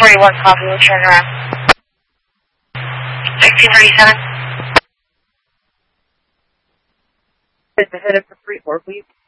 41 copy, we'll turn around. 1637. Headed for Freeport, please.